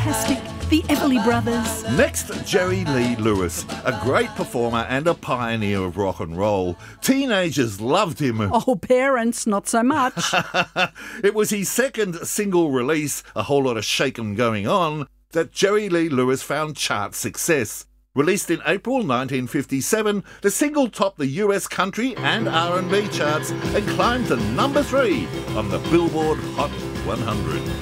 fantastic, the Everly Brothers. Next, Jerry Lee Lewis, a great performer and a pioneer of rock and roll. Teenagers loved him. Oh, parents, not so much. It was his second single release, A Whole Lot of Shakin' Going On, that Jerry Lee Lewis found chart success. Released in April 1957, the single topped the US country and R&B charts and climbed to number 3 on the Billboard Hot 100.